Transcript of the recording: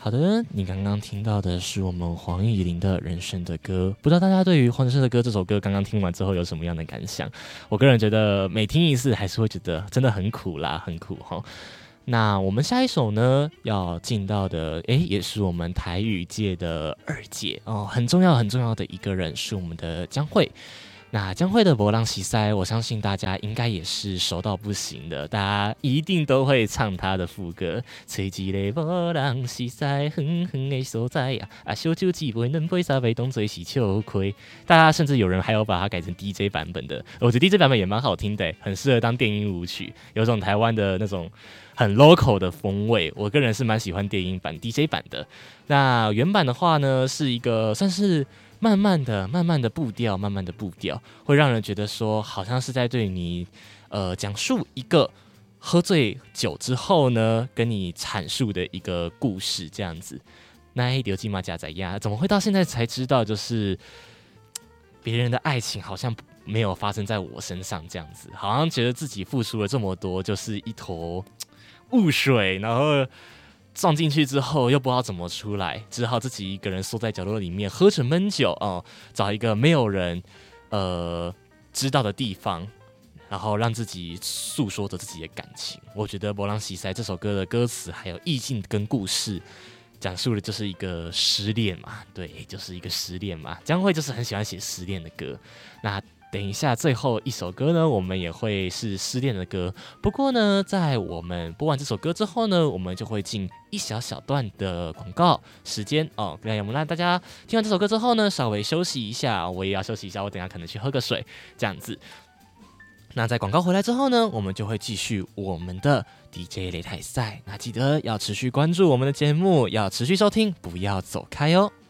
好的，你刚刚听到的是我们黄乙玲的人生的歌，不知道大家对于黄人生的歌这首歌刚刚听完之后有什么样的感想？我个人觉得每听一次还是会觉得真的很苦啦，很苦齁。那我们下一首呢要进到的，也是我们台语界的二姐哦，很重要很重要的一个人是我们的江蕙。那江蕙的《无人识识》，我相信大家应该也是熟到不行的，大家一定都会唱她的副歌。找一个无人识识，远远的所在呀，烧酒一杯，两杯三杯，当作是笑亏。大家甚至有人还有把它改成 DJ 版本的，我觉得 DJ 版本也蛮好听的，很适合当电音舞曲，有种台湾的那种很 local 的风味。我个人是蛮喜欢电音版 DJ 版的。那原版的话呢，是一个算是慢慢的步调，会让人觉得说，好像是在对你讲述一个喝醉酒之后呢，跟你阐述的一个故事这样子。那刘金马甲仔呀，怎么会到现在才知道，就是别人的爱情好像没有发生在我身上这样子，好像觉得自己付出了这么多，就是一坨雾水，然后撞进去之后又不知道怎么出来，只好自己一个人缩在角落里面喝着闷酒哦，找一个没有人知道的地方，然后让自己诉说着自己的感情。我觉得《无人识识》这首歌的歌词还有意境跟故事，讲述的就是一个失恋嘛，对，就是一个失恋嘛。江蕙就是很喜欢写失恋的歌。那等一下最后一首歌呢，我们也会是失恋的歌。不过呢，在我们播完这首歌之后呢，我们就会进一小段的广告时间哦。那我们让大家听完这首歌之后呢，稍微休息一下，我也要休息一下，我等一下可能去喝个水，这样子。那在广告回来之后呢，我们就会继续我们的 DJ 擂台赛。那记得要持续关注我们的节目，要持续收听，不要走开哦。